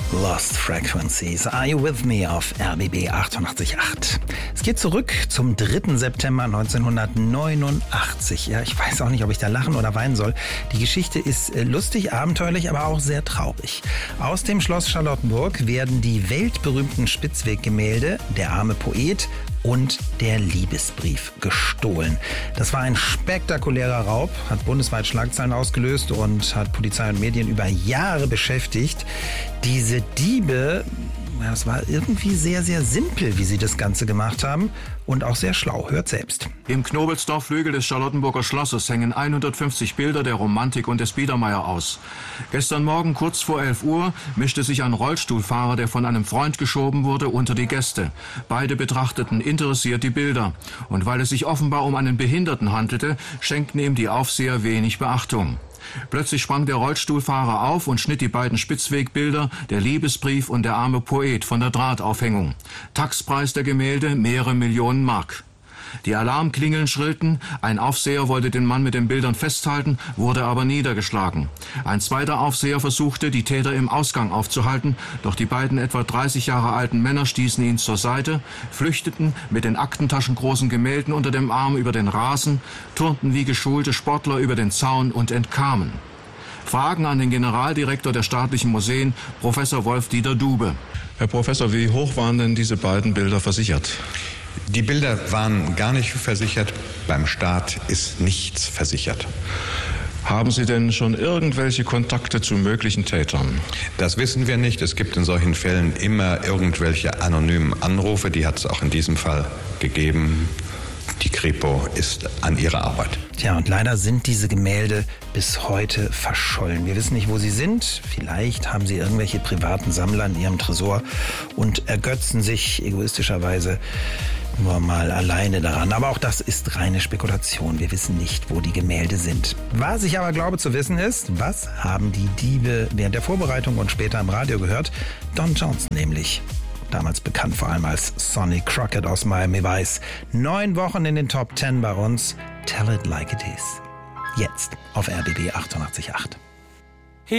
Lost Frequencies, Are You With Me auf RBB 88.8. Es geht zurück zum 3. September 1989. Ja, ich weiß auch nicht, ob ich da lachen oder weinen soll. Die Geschichte ist lustig, abenteuerlich, aber auch sehr traurig. Aus dem Schloss Charlottenburg werden die weltberühmten Spitzweg-Gemälde Der arme Poet und Der Liebesbrief gestohlen. Das war ein spektakulärer Raub, hat bundesweit Schlagzeilen ausgelöst und hat Polizei und Medien über Jahre beschäftigt. Diese Diebe, das war irgendwie sehr, sehr simpel, wie sie das Ganze gemacht haben und auch sehr schlau. Hört selbst. Im Knobelsdorf-Flügel des Charlottenburger Schlosses hängen 150 Bilder der Romantik und des Biedermeier aus. Gestern Morgen kurz vor 11 Uhr mischte sich ein Rollstuhlfahrer, der von einem Freund geschoben wurde, unter die Gäste. Beide betrachteten interessiert die Bilder. Und weil es sich offenbar um einen Behinderten handelte, schenkten ihm die Aufseher wenig Beachtung. Plötzlich sprang der Rollstuhlfahrer auf und schnitt die beiden Spitzwegbilder, Der Liebesbrief und Der arme Poet, von der Drahtaufhängung. Taxpreis der Gemälde mehrere Millionen Mark. Die Alarmklingeln schrillten, ein Aufseher wollte den Mann mit den Bildern festhalten, wurde aber niedergeschlagen. Ein zweiter Aufseher versuchte, die Täter im Ausgang aufzuhalten, doch die beiden etwa 30 Jahre alten Männer stießen ihn zur Seite, flüchteten mit den aktentaschengroßen Gemälden unter dem Arm über den Rasen, turnten wie geschulte Sportler über den Zaun und entkamen. Fragen an den Generaldirektor der staatlichen Museen, Professor Wolf-Dieter Dube. Herr Professor, wie hoch waren denn diese beiden Bilder versichert? Die Bilder waren gar nicht versichert. Beim Staat ist nichts versichert. Haben Sie denn schon irgendwelche Kontakte zu möglichen Tätern? Das wissen wir nicht. Es gibt in solchen Fällen immer irgendwelche anonymen Anrufe. Die hat es auch in diesem Fall gegeben. Die Kripo ist an ihrer Arbeit. Tja, und leider sind diese Gemälde bis heute verschollen. Wir wissen nicht, wo sie sind. Vielleicht haben sie irgendwelche privaten Sammler in ihrem Tresor und ergötzen sich egoistischerweise nur mal alleine daran. Aber auch das ist reine Spekulation. Wir wissen nicht, wo die Gemälde sind. Was ich aber glaube zu wissen ist, was haben die Diebe während der Vorbereitung und später im Radio gehört? Don Johnson nämlich. Damals bekannt vor allem als Sonny Crockett aus Miami Vice. 9 Wochen in den Top 10 bei uns. Tell It Like It Is. Jetzt auf RBB 88.8.